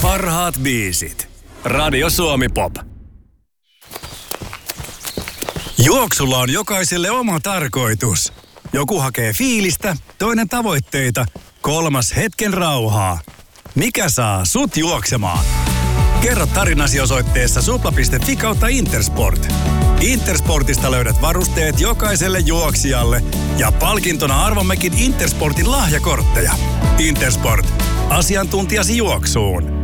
Parhaat biisit. Radio Suomi Pop. Juoksulla on jokaiselle oma tarkoitus. Joku hakee fiilistä, toinen tavoitteita, kolmas hetken rauhaa. Mikä saa sut juoksemaan? Kerro tarinasi osoitteessa supla.fi/Intersport. Intersportista löydät varusteet jokaiselle juoksijalle ja palkintona arvommekin Intersportin lahjakortteja. Intersport. Asiantuntijasi juoksuun.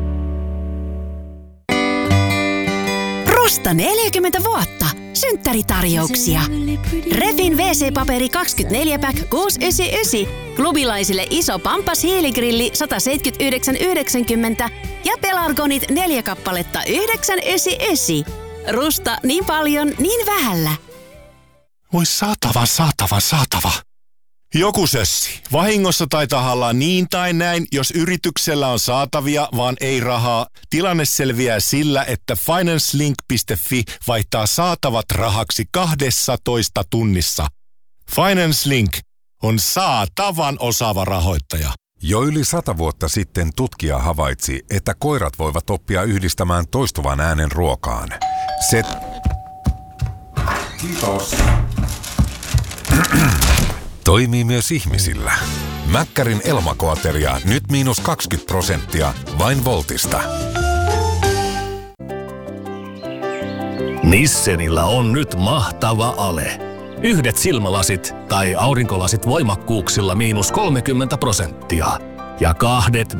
Rusta 40 vuotta. Synttäritarjouksia. Refin WC-paperi 24-pack 699. Klubilaisille iso Pampas hiiligrilli 179,90 ja Pelargonit 4 kappaletta 999. Rusta niin paljon, niin vähällä. Oi saatava. Joku sössi. Vahingossa tai tahallaan niin tai näin, jos yrityksellä on saatavia, vaan ei rahaa. Tilanne selviää sillä, että FinanceLink.fi vaihtaa saatavat rahaksi 12 tunnissa. FinanceLink on saatavan osaava rahoittaja. Jo yli 100 vuotta sitten tutkija havaitsi, että koirat voivat oppia yhdistämään toistuvan äänen ruokaan. Kiitos. Toimii myös ihmisillä. Mäkkärin Elmakoateria nyt -20% vain Voltista. Nissenillä on nyt mahtava ale. Yhdet silmälasit tai aurinkolasit voimakkuuksilla -30% ja kahdet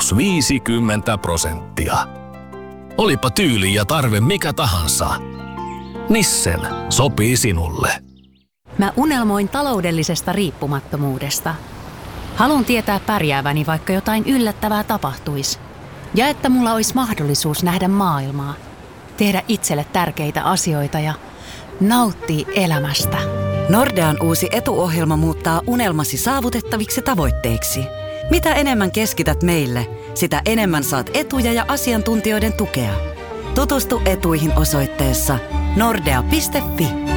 -50%. Olipa tyyli ja tarve mikä tahansa. Nissen sopii sinulle. Mä unelmoin taloudellisesta riippumattomuudesta. Haluan tietää pärjääväni, vaikka jotain yllättävää tapahtuisi. Ja että mulla olisi mahdollisuus nähdä maailmaa, tehdä itselle tärkeitä asioita ja nauttia elämästä. Nordean uusi etuohjelma muuttaa unelmasi saavutettaviksi tavoitteiksi. Mitä enemmän keskität meille, sitä enemmän saat etuja ja asiantuntijoiden tukea. Tutustu etuihin osoitteessa nordea.fi.